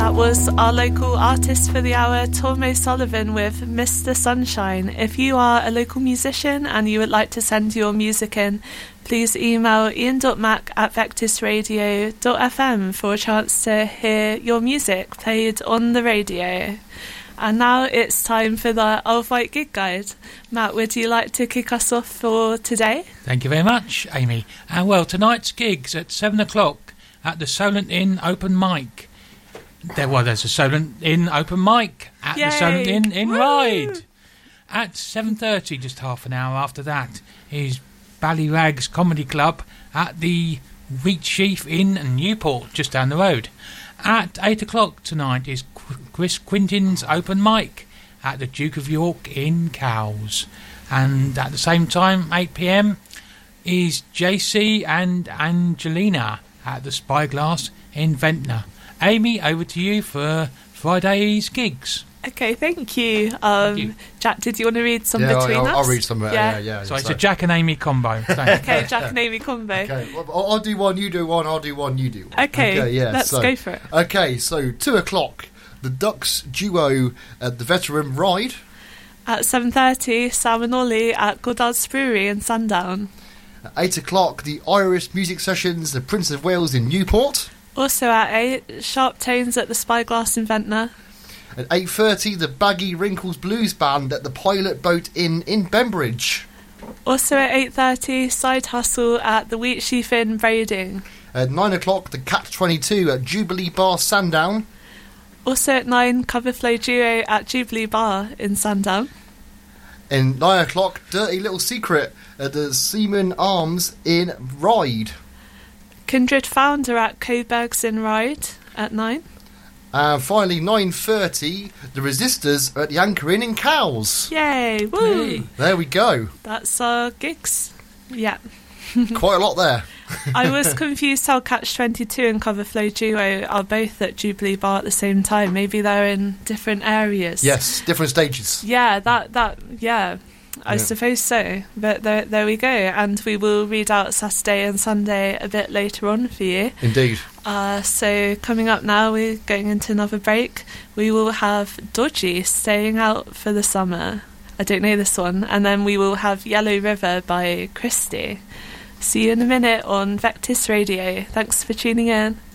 That was our local artist for the hour, Tom O'Sullivan, with Mr. Sunshine. If you are a local musician and you would like to send your music in, please email ian.mac@vectisradio.fm for a chance to hear your music played on the radio. And now it's time for the Isle of Wight Gig Guide. Matt, would you like to kick us off for today? Thank you very much, Amy. And well, tonight's gigs at 7 o'clock at the Solent Inn Open Mic. There's a Solent Inn Open Mic at the Solent Inn in Ryde. At 7:30, just half an hour after that, is Ballyrags Comedy Club at the Wheatsheaf Inn in Newport, just down the road. At 8 o'clock tonight is Chris Quintin's Open Mic at the Duke of York in Cowes. And at the same time, 8 p.m, is JC and Angelina at the Spyglass in Ventnor. Amy, over to you for Friday's gigs. Okay, thank you. Jack, did you want to read some between us? I'll read some. Yeah. So it's a Jack and Amy combo. Okay, Jack and Amy combo. Okay, well, I'll do one, you do one, I'll do one, you do one. Okay, let's go for it. Okay, so 2 o'clock, the Ducks duo at the Veteran Ride. At 7:30, Sam and Ollie at Goddard's Brewery in Sandown. At 8 o'clock, the Irish Music Sessions, the Prince of Wales in Newport. Also at 8, Sharp Tones at the Spyglass in Ventnor. At 8:30, the Baggy Wrinkles Blues Band at the Pilot Boat Inn in Bembridge. Also at 8:30, Side Hustle at the Wheatsheaf Inn, Brading. At 9 o'clock, the Cat 22 at Jubilee Bar, Sandown. Also at 9, Coverflow Duo at Jubilee Bar in Sandown. And 9 o'clock, Dirty Little Secret at the Seaman Arms in Ryde. Kindred Founder at Coburgs in Ryde at 9. And finally, 9:30, the Resistors at the Anchor Inn in Cowes. Yay! Woo! Hey. There we go. That's our gigs. Yeah. Quite a lot there. I was confused how Catch-22 and Coverflow Duo are both at Jubilee Bar at the same time. Maybe they're in different areas. Yes, different stages. Yeah, I suppose so. But there we go. And we will read out Saturday and Sunday a bit later on for you. Indeed. So coming up now, we're going into another break. We will have Dodgy, Staying Out for the Summer. I don't know this one. And then we will have Yellow River by Christie. See you in a minute on Vectis Radio. Thanks for tuning in.